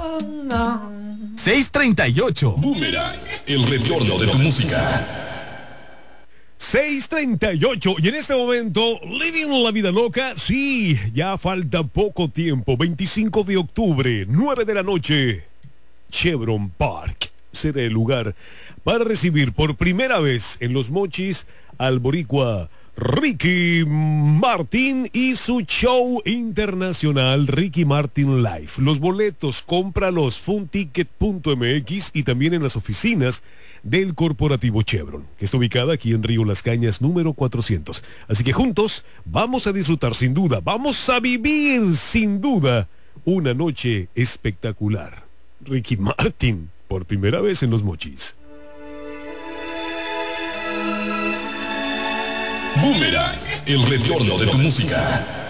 6:38. Boomerang, el retorno de tu música. 6:38 y en este momento, living la vida loca, sí, ya falta poco tiempo, 25 de octubre, 9 de la noche, Chevron Park será el lugar para recibir por primera vez en Los Mochis al boricua Ricky Martin y su show internacional Ricky Martin Live. Los boletos cómpralos funticket.mx y también en las oficinas del corporativo Chevron, que está ubicada aquí en Río Las Cañas número 400. Así que juntos vamos a disfrutar sin duda, vamos a vivir sin duda una noche espectacular. Ricky Martin por primera vez en Los Mochis. Boomerang, el retorno de tu música.